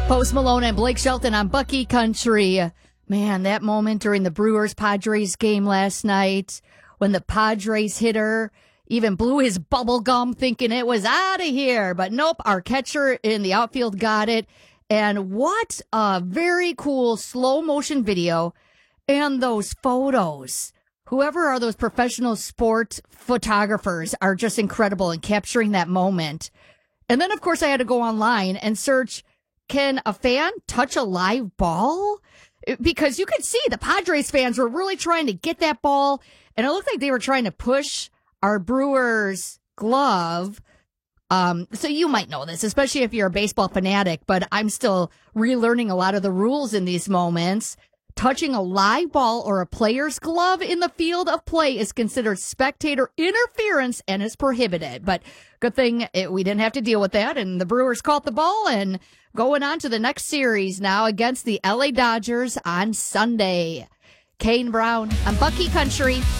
Post Malone and Blake Shelton on Bucky Country. Man, that moment during the Brewers-Padres game last night when the Padres hitter even blew his bubble gum thinking it was out of here. But nope, our catcher in the outfield got it. And what a very cool slow motion video. And those photos. Whoever are those professional sport photographers are just incredible in capturing that moment. And then, of course, I had to go online and search, can a fan touch a live ball? Because you could see the Padres fans were really trying to get that ball, and it looked like they were trying to push our Brewers glove. So you might know this, especially if you're a baseball fanatic, but I'm still relearning a lot of the rules in these moments. Touching a live ball or a player's glove in the field of play is considered spectator interference and is prohibited. But good thing we didn't have to deal with that, and the Brewers caught the ball and going on to the next series now against the LA Dodgers on Sunday. Kane Brown on Bucky Country.